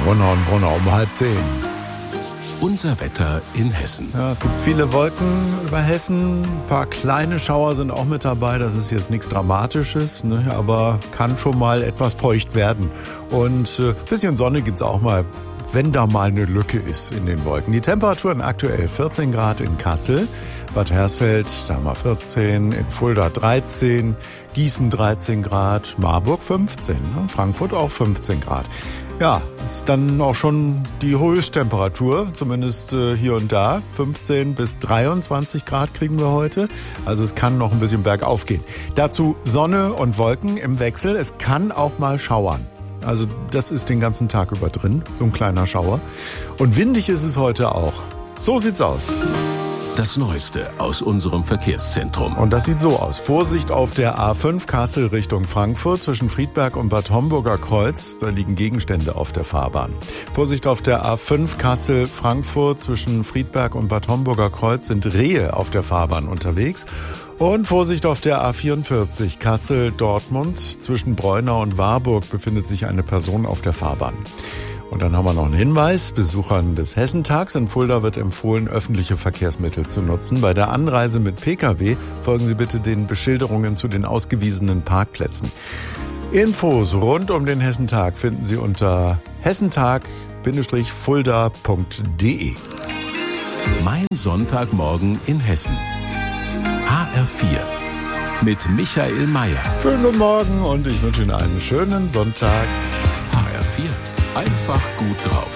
Brunner und Brunner um 9:30. Unser Wetter in Hessen. Ja, es gibt viele Wolken über Hessen. Ein paar kleine Schauer sind auch mit dabei. Das ist jetzt nichts Dramatisches, ne? Aber kann schon mal etwas feucht werden. Und ein bisschen Sonne gibt's auch mal, wenn da mal eine Lücke ist in den Wolken. Die Temperaturen aktuell 14 Grad in Kassel, Bad Hersfeld, da haben wir 14, in Fulda 13, Gießen 13 Grad, Marburg 15, ne? Frankfurt auch 15 Grad. Ja, ist dann auch schon die Höchsttemperatur, zumindest hier und da. 15 bis 23 Grad kriegen wir heute. Also es kann noch ein bisschen bergauf gehen. Dazu Sonne und Wolken im Wechsel. Es kann auch mal schauern. Also das ist den ganzen Tag über drin, so ein kleiner Schauer. Und windig ist es heute auch. So sieht's aus. Das Neueste aus unserem Verkehrszentrum. Und das sieht so aus. Vorsicht auf der A5 Kassel Richtung Frankfurt zwischen Friedberg und Bad Homburger Kreuz. Da liegen Gegenstände auf der Fahrbahn. Vorsicht auf der A5 Kassel Frankfurt zwischen Friedberg und Bad Homburger Kreuz sind Rehe auf der Fahrbahn unterwegs. Und Vorsicht auf der A44 Kassel-Dortmund zwischen Breunau und Warburg befindet sich eine Person auf der Fahrbahn. Und dann haben wir noch einen Hinweis. Besuchern des Hessentags in Fulda wird empfohlen, öffentliche Verkehrsmittel zu nutzen. Bei der Anreise mit Pkw folgen Sie bitte den Beschilderungen zu den ausgewiesenen Parkplätzen. Infos rund um den Hessentag finden Sie unter hessentag-fulda.de. Mein Sonntagmorgen in Hessen. HR4 mit Michael Mayer. Schönen guten Morgen und ich wünsche Ihnen einen schönen Sonntag. HR4. Einfach gut drauf.